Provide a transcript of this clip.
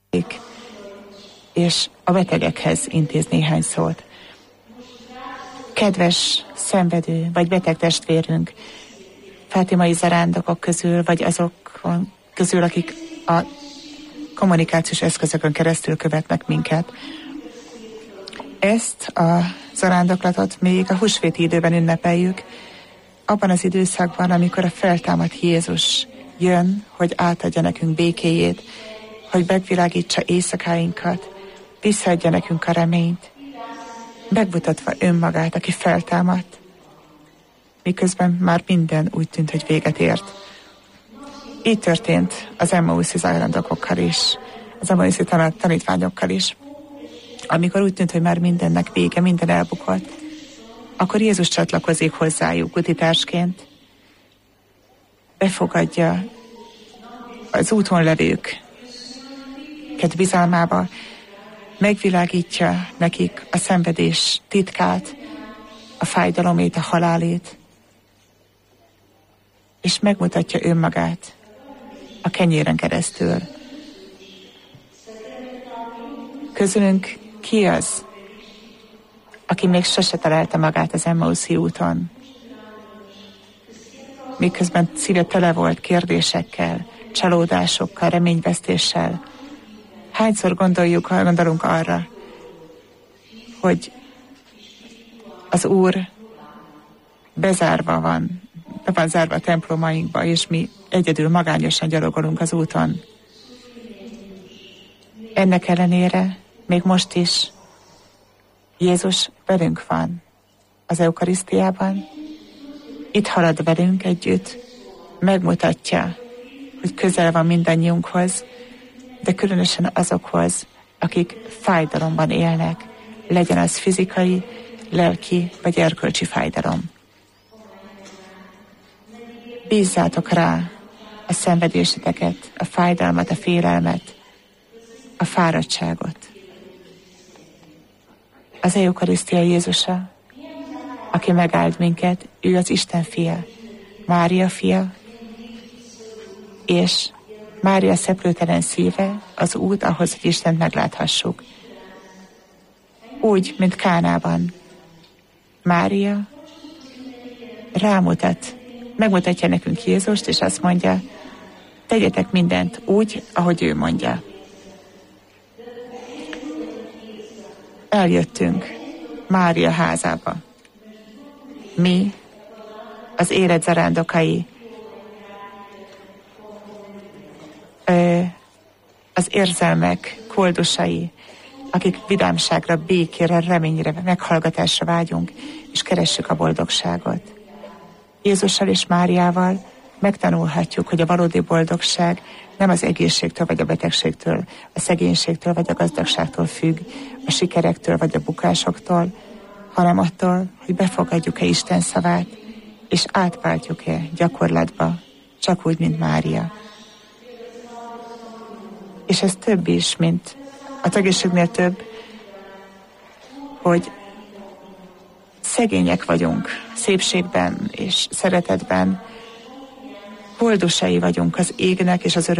és a betegekhez intéz néhány szót. Kedves, szenvedő vagy beteg testvérünk, fátimai zarándokok közül, vagy azok közül, akik a kommunikációs eszközökön keresztül követnek minket. Ezt a zarándoklatot még a húsvéti időben ünnepeljük, abban az időszakban, amikor a feltámadt Jézus jön, hogy átadja nekünk békéjét, hogy megvilágítsa éjszakáinkat, visszaadja nekünk a reményt, megmutatva önmagát, aki feltámadt, miközben már minden úgy tűnt, hogy véget ért. Így történt az Emmauszi zarándokokkal is, az Emmauszi tanítványokkal is. Amikor úgy tűnt, hogy már mindennek vége, minden elbukott, akkor Jézus csatlakozik hozzájuk utitársként, befogadja az úton levőket bizalmába, megvilágítja nekik a szenvedés titkát, a fájdalomét, a halálét, és megmutatja önmagát a kenyéren keresztül. Közülünk ki az, aki még sose találta magát az Emmauszi úton, miközben szíve tele volt kérdésekkel, csalódásokkal, reményvesztéssel? Hányszor gondolunk arra, hogy az Úr be van zárva a templomainkba, és mi egyedül magányosan gyalogolunk az úton. Ennek ellenére még most is Jézus velünk van az eukarisztiában, itt halad velünk együtt, megmutatja, hogy közel van mindannyiunkhoz, de különösen azokhoz, akik fájdalomban élnek, legyen az fizikai, lelki vagy erkölcsi fájdalom. Bízzátok rá a szenvedéseteket, a fájdalmat, a félelmet, a fáradtságot. Az eukarisztia Jézusa, aki megáld minket, ő az Isten fia, Mária fia, és Mária szeplőtelen szíve az út ahhoz, hogy Istent megláthassuk. Úgy, mint Kánában. Mária megmutatja nekünk Jézust, és azt mondja, tegyetek mindent úgy, ahogy ő mondja. Eljöttünk Mária házába. Mi, az élet zarándokai, az érzelmek koldusai, akik vidámságra, békére, reményre, meghallgatásra vágyunk, és keressük a boldogságot. Jézussal és Máriával megtanulhatjuk, hogy a valódi boldogság nem az egészségtől vagy a betegségtől, a szegénységtől vagy a gazdagságtól függ, a sikerektől vagy a bukásoktól, hanem attól, hogy befogadjuk-e Isten szavát, és átváltjuk-e gyakorlatba, csak úgy, mint Mária. És ez több is, mint a tagészségnél több, hogy szegények vagyunk szépségben és szeretetben, boldosai vagyunk az égnek és az